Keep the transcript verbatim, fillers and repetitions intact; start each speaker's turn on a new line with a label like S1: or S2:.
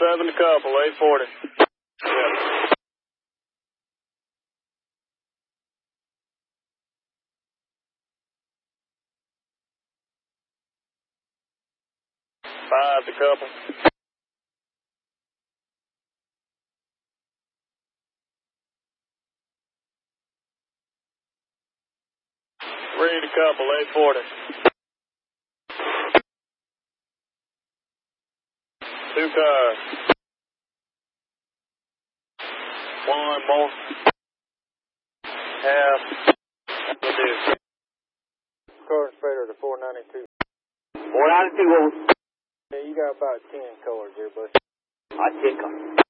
S1: seven to couple, eight forty. Yeah. Five to couple. Three to couple, eight forty. Two cars. One more. Half. We'll do. Car inspector to four ninety-two.
S2: four ninety-two, over.
S1: Yeah, you got about ten cars there, bud.
S2: I ten cars.